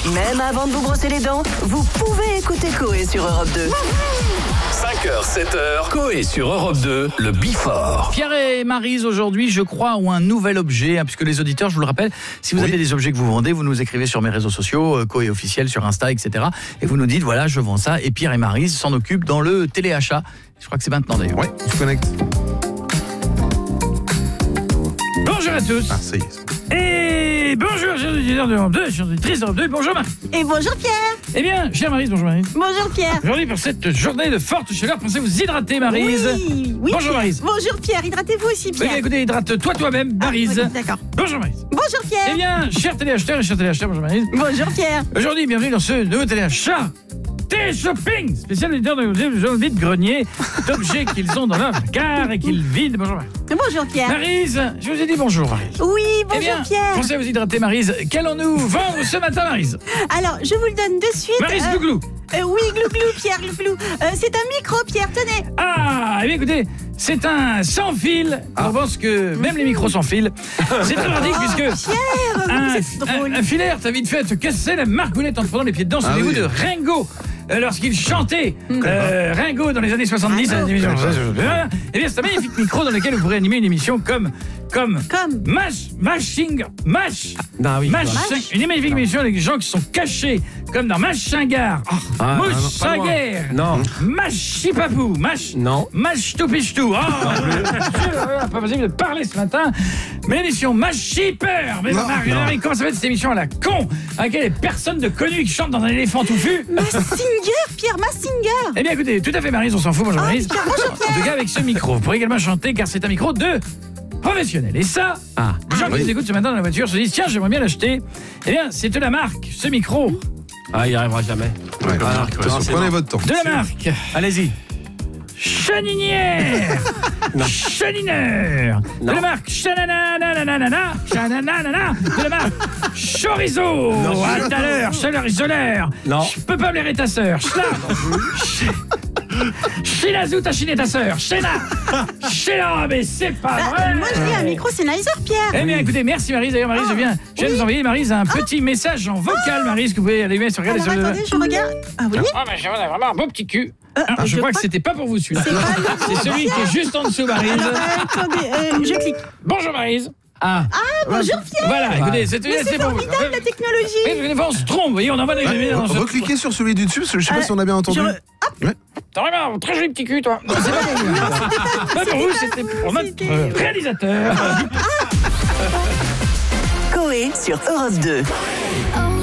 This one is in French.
Même avant de vous brosser les dents, vous pouvez écouter Coé sur Europe 2. 5h, 7h, Coé sur Europe 2, le Before. Pierre et Maryse, aujourd'hui, je crois, ont un nouvel objet, puisque les auditeurs, je vous le rappelle, si vous avez des objets que vous vendez, vous nous écrivez sur mes réseaux sociaux, Coé officiel, sur Insta, etc. Et vous nous dites, voilà, je vends ça, et Pierre et Maryse s'en occupent dans le téléachat. Je crois que c'est maintenant, d'ailleurs. Ouais, on se connecte. Bonjour à tous. Ah, ça y est. Et bonjour, chers auditeurs d'Europe 2, chers auditrices d'Europe 2, bonjour Marie. Et bonjour Pierre. Eh bien, chère Maryse, bonjour Maryse. Bonjour Pierre. Aujourd'hui, pour cette journée de forte chaleur, pensez vous hydrater, Maryse. Oui, Bonjour Pierre. Maryse. Bonjour Pierre, hydratez-vous aussi Eh Pierre. bien, écoutez, hydrate-toi toi-même, Maryse. Oui, d'accord. Bonjour Maryse. Bonjour Pierre. Eh bien, chers téléacheteurs et chers téléacheteurs, bonjour Maryse. Bonjour Pierre. Aujourd'hui, bienvenue dans ce nouveau téléachat. T-Shopping, spécial auditeur de vide-grenier, d'objets qu'ils ont dans leur placard et qu'ils vident. Bonjour Maryse. Bonjour Pierre. Maryse, je vous ai dit bonjour Maryse. Oui, Eh bonjour bien, Pierre. pensez à vous hydrater Maryse. Qu'allons-nous vendre ce matin Maryse? Alors, je vous le donne de suite. Maryse Glouglou. Oui, glouglou Pierre, glouglou. C'est un micro Pierre, tenez. Ah, eh bien écoutez, c'est un sans fil. Je pense que même les micros sans fil. C'est très pratique puisque Pierre, c'est drôle. un filaire t'a vite fait te casser la margoulette en te prenant les pieds dedans. Souvenez-vous de Ringo. Lorsqu'il chantait Ringo dans les années 70 à la télévision. Eh bien, c'est un magnifique micro dans lequel vous pourrez animer une émission comme une magnifique émission avec des gens qui sont cachés comme dans Machingar, Mouchinguer, Machipapou, Machtoupishtou. Pas possible de parler ce matin. Mais l'émission Machiper. Mais Marie, comment ça va être cette émission à la con avec les personnes de connues qui chantent dans un éléphant touffu? Massinger, Pierre, Massinger. Eh bien écoutez, tout à fait Maryse, on s'en fout, bonjour Maryse. En tout cas avec ce micro, vous pourrez également chanter car c'est un micro de professionnel. Et ça, les gens qui nous écoutent ce matin dans la voiture se disent tiens, j'aimerais bien l'acheter. Eh bien, c'est de la marque, ce micro. Ah, il n'y arrivera jamais. Ouais, prenez votre temps. De la marque Allez-y. Chaninière. Chanineur. De la marque Chananananana. Chanananana. De la marque Chorizo. À tout à l'heure, chaleur isolaire. Non. Je peux pas blairer ta sœur. Shilazou, t'as chiné ta sœur. Sheila, mais c'est pas vrai. Moi, je dis un micro Sennheiser, Pierre. Eh bien, écoutez, merci Maryse. D'ailleurs, Maryse, je viens de vous envoyer, Maryse, un petit message en vocal, Maryse, que vous pouvez aller sur regarder Alors, sur le... attendez, je regarde. Ah oui. Ah, mais j'en ai vraiment un beau petit cul. Je je crois que crois c'était pas pour vous celui-là. C'est pas le- C'est celui qui est juste en dessous, Maryse. Alors, attendez, je clique. Bonjour Maryse. Bonjour Pierre. Voilà, écoutez, c'était Mais c'est pour vous. formidable la technologie. Mais des fois, on se trompe, vous voyez, on envoie des dans ce... Recliquez sur celui du dessus, parce que je sais pas si on a bien entendu. T'as vraiment un très joli petit cul, toi. Non, c'est pas pour vous. Pas pour vous, c'était pour notre réalisateur. Coé sur Europe 2. Oh,